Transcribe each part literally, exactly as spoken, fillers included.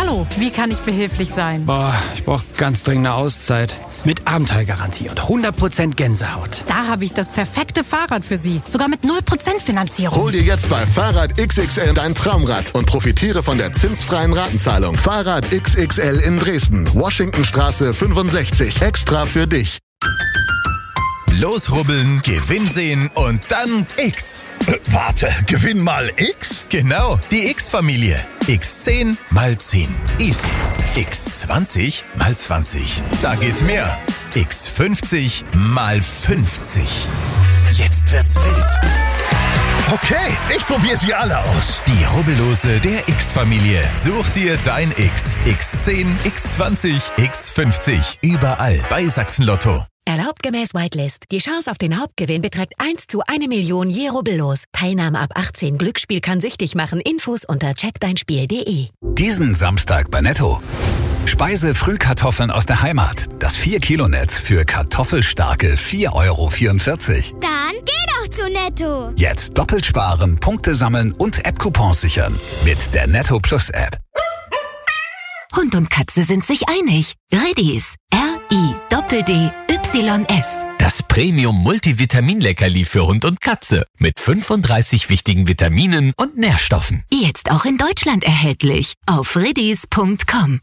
Hallo, wie kann ich behilflich sein? Boah, ich brauche ganz dringend eine Auszeit. Mit Abenteuergarantie und hundert Prozent Gänsehaut. Da habe ich das perfekte Fahrrad für Sie. Sogar mit null Prozent Finanzierung. Hol dir jetzt bei Fahrrad X X L dein Traumrad und profitiere von der zinsfreien Ratenzahlung. Fahrrad X X L in Dresden. Washingtonstraße fünfundsechzig. Extra für dich. Losrubbeln, Gewinn sehen und dann X. Äh, warte, Gewinn mal X? Genau, die X-Familie. X zehn mal zehn. Easy. X zwanzig mal zwanzig. Da geht's mehr. X fünfzig mal fünfzig. Jetzt wird's wild. Okay, ich probiere sie alle aus. Die Rubbellose der X-Familie. Such dir dein X. X zehn, X zwanzig, X fünfzig. Überall bei Sachsen-Lotto. Erlaubt gemäß Whitelist. Die Chance auf den Hauptgewinn beträgt eins zu eine Million je Rubbellos. Teilnahme ab achtzehn. Glücksspiel kann süchtig machen. Infos unter check dein spiel punkt de. Diesen Samstag bei Netto. Speise-Frühkartoffeln aus der Heimat. Das vier Kilo Netz für kartoffelstarke vier Euro vierundvierzig. Dann geh doch zu Netto. Jetzt doppelt sparen, Punkte sammeln und App-Coupons sichern. Mit der Netto Plus App. Hund und Katze sind sich einig. Redis. R I D D Y S. Das Premium-Multivitamin-Leckerli für Hund und Katze. Mit fünfunddreißig wichtigen Vitaminen und Nährstoffen. Jetzt auch in Deutschland erhältlich. Auf redis punkt com.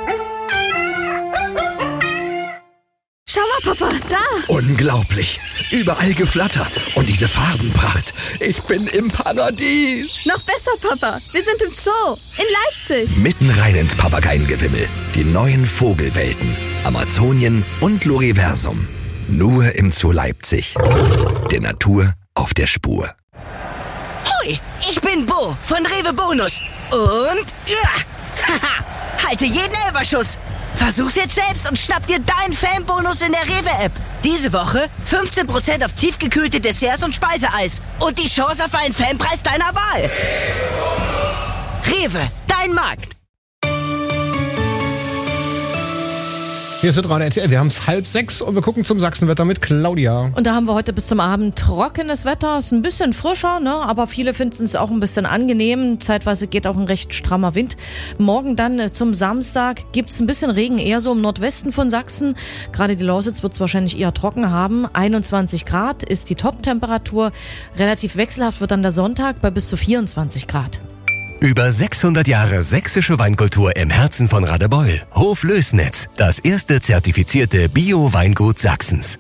Schau mal, Papa, da! Unglaublich. Überall Geflatter. Und diese Farbenpracht. Ich bin im Paradies. Noch besser, Papa. Wir sind im Zoo. In Leipzig. Mitten rein ins Papageiengewimmel. Die neuen Vogelwelten. Amazonien und Loriversum. Nur im Zoo Leipzig. Der Natur auf der Spur. Hoi, ich bin Bo von Rewe Bonus. Und... Ja, haha, halte jeden Elberschuss. Versuch's jetzt selbst und schnapp dir deinen Fanbonus in der Rewe-App. Diese Woche fünfzehn Prozent auf tiefgekühlte Desserts und Speiseeis. Und die Chance auf einen Fanpreis deiner Wahl. Rewe, dein Markt. Hier ist Radio R T L, wir haben es halb sechs und wir gucken zum Sachsenwetter mit Claudia. Und da haben wir heute bis zum Abend trockenes Wetter, ist ein bisschen frischer, ne? Aber viele finden es auch ein bisschen angenehm. Zeitweise geht auch ein recht strammer Wind. Morgen dann äh, zum Samstag gibt es ein bisschen Regen, eher so im Nordwesten von Sachsen. Gerade die Lausitz wird es wahrscheinlich eher trocken haben. einundzwanzig Grad ist die Top-Temperatur. Relativ wechselhaft wird dann der Sonntag bei bis zu vierundzwanzig Grad. Über sechshundert Jahre sächsische Weinkultur im Herzen von Radebeul. Hof Lößnitz, das erste zertifizierte Bio-Weingut Sachsens.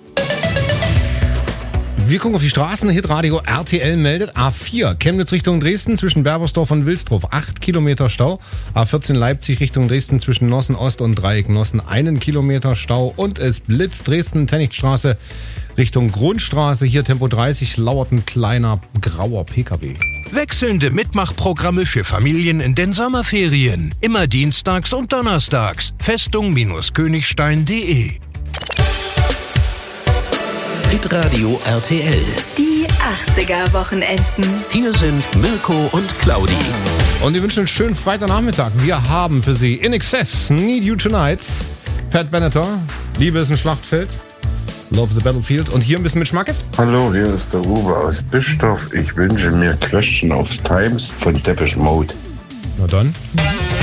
Wir gucken auf die Straßen. Hitradio R T L meldet A vier Chemnitz Richtung Dresden zwischen Berbersdorf und Wilsdruff. acht Kilometer Stau. A vierzehn Leipzig Richtung Dresden zwischen Nossen Ost und Dreieck Nossen. einen Kilometer Stau. Und es blitzt Dresden Tennichtstraße Richtung Grundstraße. Hier Tempo dreißig lauert ein kleiner grauer P K W. Wechselnde Mitmachprogramme für Familien in den Sommerferien. Immer dienstags und donnerstags. Festung-Königstein punkt de. Hitradio R T L. Die achtziger-Wochenenden. Hier sind Mirko und Claudi. Und wir wünschen einen schönen Freitagnachmittag. Wir haben für Sie In Excess, Need You Tonight, Pat Benatar, Liebe ist ein Schlachtfeld, Love the Battlefield und hier ein bisschen mit Schmackes. Hallo, hier ist der Uwe aus Bischdorf. Ich wünsche mir Question of Times von Depeche Mode. Na dann.